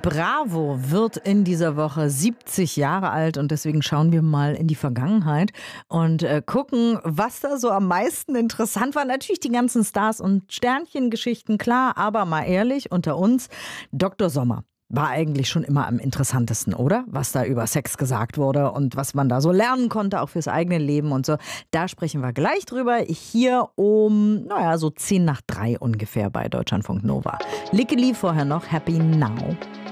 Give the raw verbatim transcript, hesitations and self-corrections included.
Bravo wird in dieser Woche siebzig Jahre alt und deswegen schauen wir mal in die Vergangenheit und äh, gucken, was da so am meisten interessant war. Natürlich die ganzen Stars und Sternchengeschichten, klar, aber mal ehrlich, unter uns, Doktor Sommer war eigentlich schon immer am interessantesten, oder? Was da über Sex gesagt wurde und was man da so lernen konnte, auch fürs eigene Leben und so. Da sprechen wir gleich drüber. Hier um, naja, so zehn nach drei ungefähr bei Deutschlandfunk Nova. Lickeli, vorher noch Happy Now.